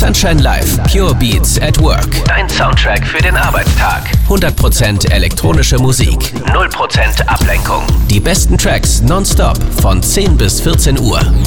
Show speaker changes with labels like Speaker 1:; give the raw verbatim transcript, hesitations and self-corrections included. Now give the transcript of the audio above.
Speaker 1: Sunshine Live Pure Beats at Work. Dein Soundtrack für den Arbeitstag. hundert Prozent elektronische Musik. null Prozent Ablenkung. Die besten Tracks nonstop von zehn bis vierzehn Uhr.